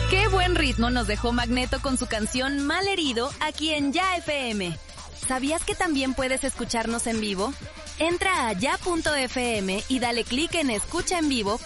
Qué buen ritmo nos dejó Magneto con su canción Malherido aquí en Ya FM. ¿Sabías que también puedes escucharnos en vivo? Entra a ya.fm y dale clic en Escucha en Vivo